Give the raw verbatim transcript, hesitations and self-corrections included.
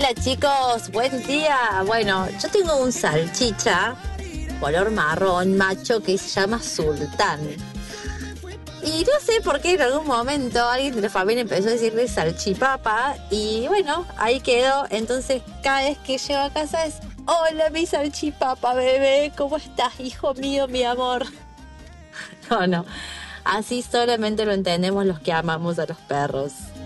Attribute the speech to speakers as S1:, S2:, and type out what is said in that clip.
S1: Hola chicos, buen día. Bueno, yo tengo un salchicha color marrón macho que se llama Sultán. Y no sé por qué en algún momento alguien de la familia empezó a decirle salchipapa y bueno, ahí quedó. Entonces cada vez que llego a casa es: hola mi salchipapa bebé, ¿cómo estás, hijo mío, mi amor? No, no, así solamente lo entendemos los que amamos a los perros.